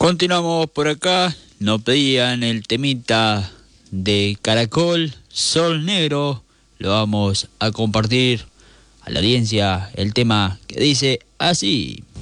Continuamos por acá, nos pedían el temita de Caracol, Sol Negro, lo vamos a compartir a la audiencia, el tema que dice así.